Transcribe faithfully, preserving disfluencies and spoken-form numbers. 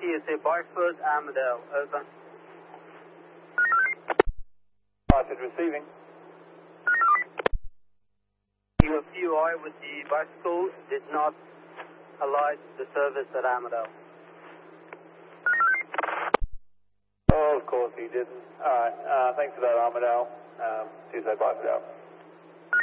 S A Barfoot, Armadale, over. Barfoot receiving. Your P U I with the bicycles did not alight the service at Armadale. Oh, of course he didn't. Alright, uh, thanks for that, Armadale. Um, Tuesday, Barfoot out.